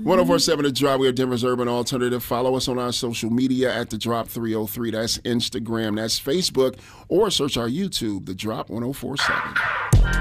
1047 The Drop. We are Denver's Urban Alternative. Follow us on our social media at The Drop 303. That's Instagram. That's Facebook. Or search our YouTube, The Drop 1047.